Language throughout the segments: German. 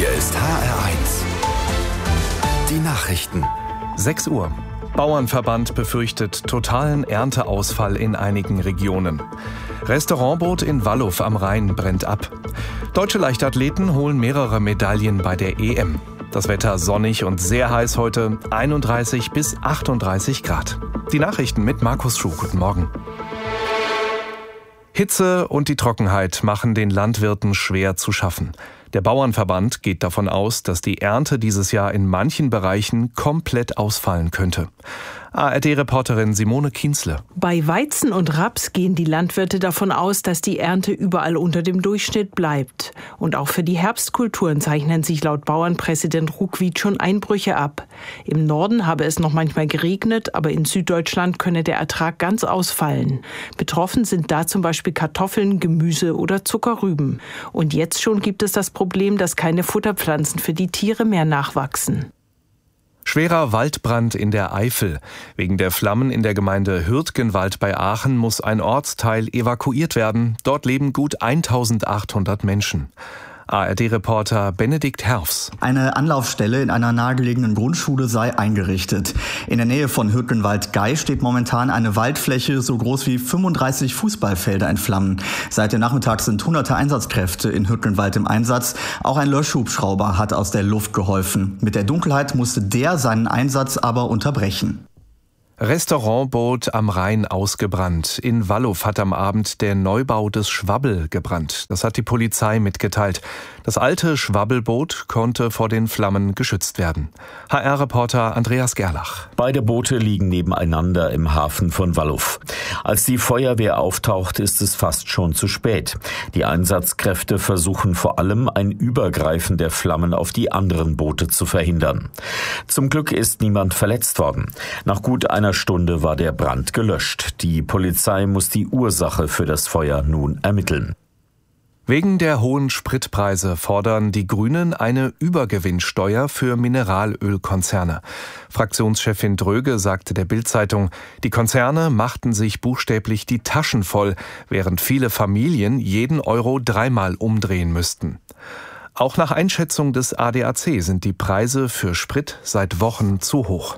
Hier ist HR1. Die Nachrichten. 6 Uhr. Bauernverband befürchtet totalen Ernteausfall in einigen Regionen. Restaurantboot in Walluf am Rhein brennt ab. Deutsche Leichtathleten holen mehrere Medaillen bei der EM. Das Wetter sonnig und sehr heiß heute, 31 bis 38 Grad. Die Nachrichten mit Markus Schuh. Guten Morgen. Hitze und die Trockenheit machen den Landwirten schwer zu schaffen. Der Bauernverband geht davon aus, dass die Ernte dieses Jahr in manchen Bereichen komplett ausfallen könnte. ARD-Reporterin Simone Kienzle. Bei Weizen und Raps gehen die Landwirte davon aus, dass die Ernte überall unter dem Durchschnitt bleibt. Und auch für die Herbstkulturen zeichnen sich laut Bauernpräsident Ruckwied schon Einbrüche ab. Im Norden habe es noch manchmal geregnet, aber in Süddeutschland könne der Ertrag ganz ausfallen. Betroffen sind da zum Beispiel Kartoffeln, Gemüse oder Zuckerrüben. Und jetzt schon gibt es das Problem, dass keine Futterpflanzen für die Tiere mehr nachwachsen. Schwerer Waldbrand in der Eifel. Wegen der Flammen in der Gemeinde Hürtgenwald bei Aachen muss ein Ortsteil evakuiert werden. Dort leben gut 1800 Menschen. ARD-Reporter Benedikt Herfs. Eine Anlaufstelle in einer nahegelegenen Grundschule sei eingerichtet. In der Nähe von Hürtgenwald-Gei steht momentan eine Waldfläche so groß wie 35 Fußballfelder in Flammen. Seit dem Nachmittag sind hunderte Einsatzkräfte in Hürtgenwald im Einsatz. Auch ein Löschhubschrauber hat aus der Luft geholfen. Mit der Dunkelheit musste der seinen Einsatz aber unterbrechen. Restaurantboot am Rhein ausgebrannt. In Walluf hat am Abend der Neubau des Schwabbel gebrannt. Das hat die Polizei mitgeteilt. Das alte Schwabbelboot konnte vor den Flammen geschützt werden. HR-Reporter Andreas Gerlach. Beide Boote liegen nebeneinander im Hafen von Walluf. Als die Feuerwehr auftaucht, ist es fast schon zu spät. Die Einsatzkräfte versuchen vor allem ein Übergreifen der Flammen auf die anderen Boote zu verhindern. Zum Glück ist niemand verletzt worden. Nach gut einer Stunde war der Brand gelöscht. Die Polizei muss die Ursache für das Feuer nun ermitteln. Wegen der hohen Spritpreise fordern die Grünen eine Übergewinnsteuer für Mineralölkonzerne. Fraktionschefin Dröge sagte der Bild-Zeitung, die Konzerne machten sich buchstäblich die Taschen voll, während viele Familien jeden Euro dreimal umdrehen müssten. Auch nach Einschätzung des ADAC sind die Preise für Sprit seit Wochen zu hoch.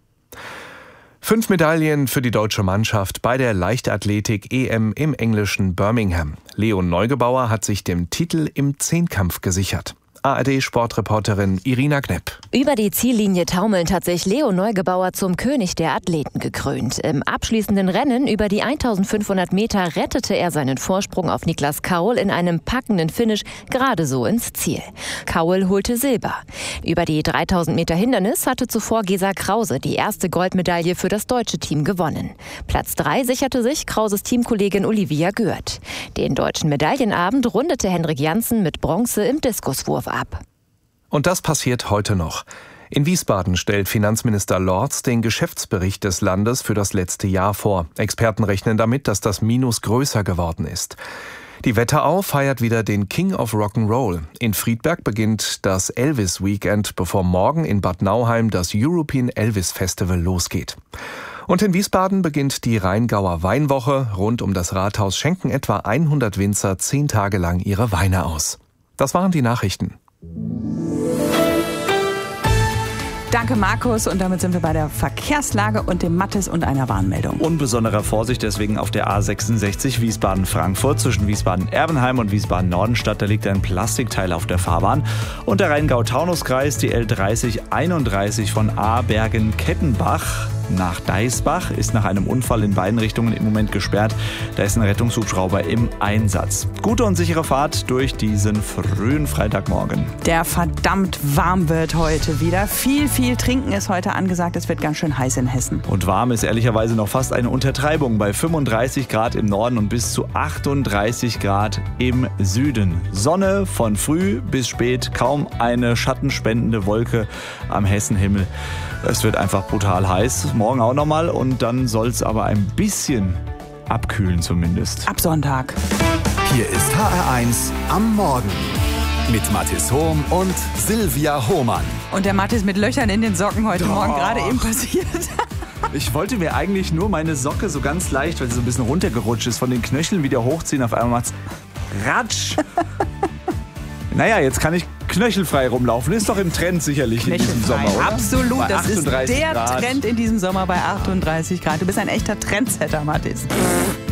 5 Medaillen für die deutsche Mannschaft bei der Leichtathletik-EM im englischen Birmingham. Leon Neugebauer hat sich den Titel im Zehnkampf gesichert. ARD-Sportreporterin Irina Knepp. Über die Ziellinie taumelnd hat sich Leo Neugebauer zum König der Athleten gekrönt. Im abschließenden Rennen über die 1500 Meter rettete er seinen Vorsprung auf Niklas Kaul in einem packenden Finish gerade so ins Ziel. Kaul holte Silber. Über die 3000 Meter Hindernis hatte zuvor Gesa Krause die erste Goldmedaille für das deutsche Team gewonnen. Platz 3 sicherte sich Krauses Teamkollegin Olivia Gürt. Den deutschen Medaillenabend rundete Hendrik Janssen mit Bronze im Diskuswurf ab. Und das passiert heute noch. In Wiesbaden stellt Finanzminister Lorz den Geschäftsbericht des Landes für das letzte Jahr vor. Experten rechnen damit, dass das Minus größer geworden ist. Die Wetterau feiert wieder den King of Rock'n'Roll. In Friedberg beginnt das Elvis Weekend, bevor morgen in Bad Nauheim das European Elvis Festival losgeht. Und in Wiesbaden beginnt die Rheingauer Weinwoche. Rund um das Rathaus schenken etwa 100 Winzer 10 Tage lang ihre Weine aus. Das waren die Nachrichten. Danke, Markus. Und damit sind wir bei der Verkehrslage und dem Mathis und einer Warnmeldung. Und besonderer Vorsicht deswegen auf der A66 Wiesbaden-Frankfurt zwischen Wiesbaden-Erbenheim und Wiesbaden-Nordenstadt. Da liegt ein Plastikteil auf der Fahrbahn. Und der Rheingau-Taunus-Kreis, die L3031 von Abergen-Kettenbach nach Deisbach ist nach einem Unfall in beiden Richtungen im Moment gesperrt. Da ist ein Rettungshubschrauber im Einsatz. Gute und sichere Fahrt durch diesen frühen Freitagmorgen. Der verdammt warm wird heute wieder. Viel Trinken ist heute angesagt. Es wird ganz schön heiß in Hessen. Und warm ist ehrlicherweise noch fast eine Untertreibung bei 35 Grad im Norden und bis zu 38 Grad im Süden. Sonne von früh bis spät, kaum eine schattenspendende Wolke am Hessenhimmel. Es wird einfach brutal heiß. Morgen auch nochmal und dann soll es aber ein bisschen abkühlen zumindest. Ab Sonntag. Hier ist HR1 am Morgen mit Mathis Hohm und Silvia Hohmann. Und der Mathis mit Löchern in den Socken heute Morgen gerade eben passiert. Ich wollte mir eigentlich nur meine Socke so ganz leicht, weil sie so ein bisschen runtergerutscht ist, von den Knöcheln wieder hochziehen. Auf einmal macht's Ratsch. Naja, jetzt kann ich knöchelfrei rumlaufen ist doch im Trend sicherlich in diesem Sommer, oder? Absolut, Bei das ist der 38 Grad. Trend in diesem Sommer bei 38 Grad. Du bist ein echter Trendsetter, Mathis.